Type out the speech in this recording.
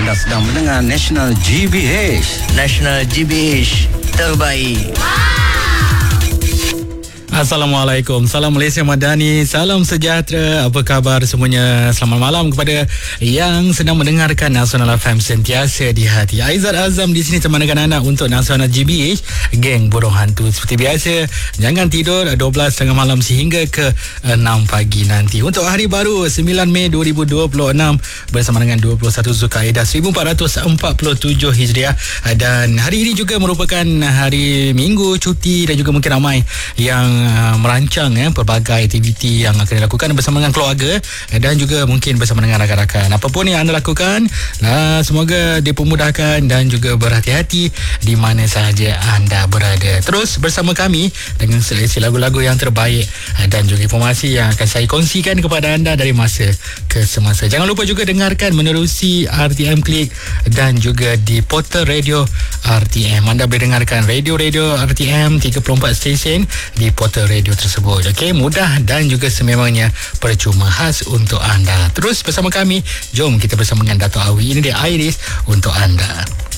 Anda sedang mendengar National GBH. National GBH terbaik. Assalamualaikum, salam Malaysia Madani, salam sejahtera, apa khabar semuanya? Selamat malam kepada yang sedang mendengarkan Nasional FM sentiasa di hati. Aizat Azam di sini temankan anda untuk Nasional GBH, geng burung hantu. Seperti biasa, jangan tidur 12.30 malam sehingga ke 6 pagi nanti. Untuk hari baru 9 Mei 2026 bersama dengan 21 Zulkaidah 1447 Hijriah, dan hari ini juga merupakan hari Minggu cuti, dan juga mungkin ramai yang merancang pelbagai aktiviti yang akan dilakukan bersama dengan keluarga dan juga mungkin bersama dengan rakan-rakan. Apapun yang anda lakukan, semoga dipermudahkan dan juga berhati-hati di mana sahaja anda berada. Terus bersama kami dengan seleksi lagu-lagu yang terbaik dan juga informasi yang akan saya kongsikan kepada anda dari masa ke semasa. Jangan lupa juga dengarkan menerusi RTM Klik dan juga di portal radio RTM. Anda boleh dengarkan radio-radio RTM 34 stesen di portal radio tersebut. Okey, mudah dan juga sememangnya percuma, khas untuk anda. Terus bersama kami, jom kita bersama dengan Dato' Awi. Ini dia Iris untuk anda.